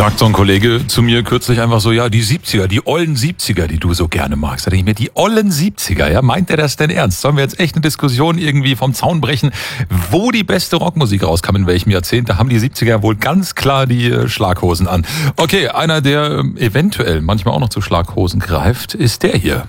Sagt so ein Kollege zu mir kürzlich einfach so, ja, die 70er, die ollen 70er, die du so gerne magst. Da denke ich mir, die ollen 70er, ja, meint er das denn ernst? Sollen wir jetzt echt eine Diskussion irgendwie vom Zaun brechen, wo die beste Rockmusik rauskam, in welchem Jahrzehnt? Da haben die 70er wohl ganz klar die Schlaghosen an. Okay, einer, der eventuell manchmal auch noch zu Schlaghosen greift, ist der hier.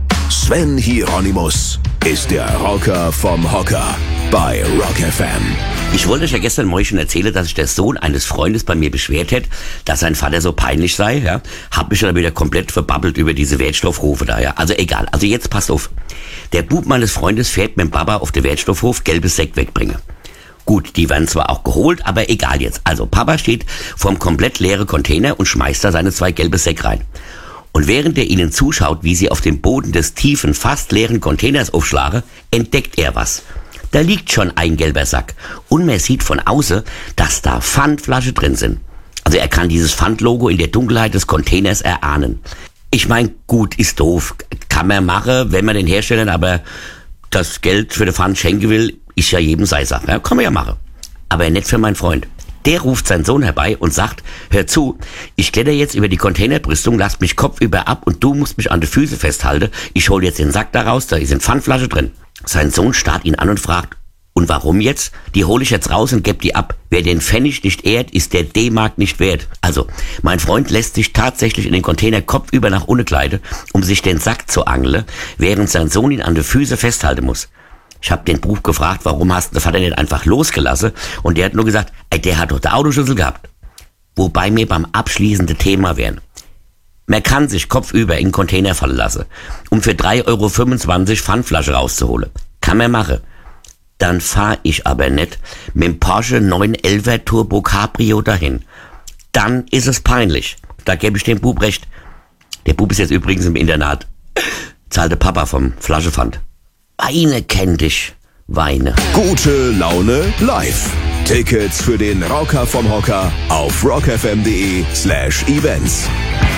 Sven Hieronymus ist der Rocker vom Hocker bei Rock FM. Ich wollte euch ja gestern mal schon erzählen, dass sich der Sohn eines Freundes bei mir beschwert hat, dass sein Vater so peinlich sei. Ja, hab mich dann wieder komplett verbabbelt über diese Wertstoffhofe da. Ja, also egal. Also jetzt passt auf. Der Bub meines Freundes fährt mit dem Papa auf den Wertstoffhof gelbes Sekt wegbringen. Gut, die werden zwar auch geholt, aber egal jetzt. Also Papa steht vorm komplett leeren Container und schmeißt da seine 2 gelbe Säcke rein. Und während er ihnen zuschaut, wie sie auf dem Boden des tiefen, fast leeren Containers aufschlagen, entdeckt er was. Da liegt schon ein gelber Sack und man sieht von außen, dass da Pfandflaschen drin sind. Also er kann dieses Pfandlogo in der Dunkelheit des Containers erahnen. Ich meine, gut, ist doof, kann man machen, wenn man den Herstellern aber das Geld für den Pfand schenken will, ist ja jedem sei Sache, ja, kann man ja machen. Aber nicht für meinen Freund. Der ruft seinen Sohn herbei und sagt, hör zu, ich kletter jetzt über die Containerbrüstung, lass mich kopfüber ab und du musst mich an die Füße festhalten. Ich hol jetzt den Sack da raus, da ist eine Pfandflasche drin. Sein Sohn starrt ihn an und fragt, und warum jetzt? Die hole ich jetzt raus und geb die ab. Wer den Pfennig nicht ehrt, ist der D-Mark nicht wert. Also, mein Freund lässt sich tatsächlich in den Container kopfüber nach unten kleiden, um sich den Sack zu angeln, während sein Sohn ihn an die Füße festhalten muss. Ich hab den Bub gefragt, warum hast du den Vater nicht einfach losgelassen? Und der hat nur gesagt, der hat doch den Autoschlüssel gehabt. Wobei wir beim abschließenden Thema wären. Man kann sich kopfüber in den Container fallen lassen, um für 3,25 € Pfandflasche rauszuholen. Kann man machen. Dann fahr ich aber nicht mit dem Porsche 911 Turbo Cabrio dahin. Dann ist es peinlich. Da gebe ich dem Bub recht. Der Bub ist jetzt übrigens im Internat. Zahlte Papa vom Flaschenpfand. Weine kenn dich, Weine. Gute Laune live. Tickets für den Rocker vom Hocker auf rockfm.de/events.